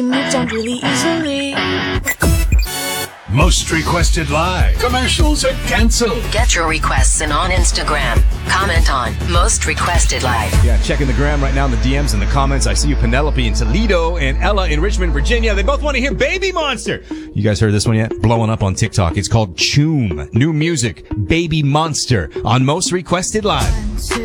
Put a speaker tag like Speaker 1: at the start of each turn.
Speaker 1: moved on really easily.
Speaker 2: Most requested live. Commercials are canceled.
Speaker 3: Get your requests in on Instagram. Comment on Most Requested Live.
Speaker 4: Yeah, checking the gram right now in the DMs and the comments. I see you, Penelope in Toledo and Ella in Richmond, Virginia. They both want to hear Baby Monster. You guys heard this one yet? Blowing up on TikTok. It's called Choom. New music, Baby Monster, on Most Requested Live.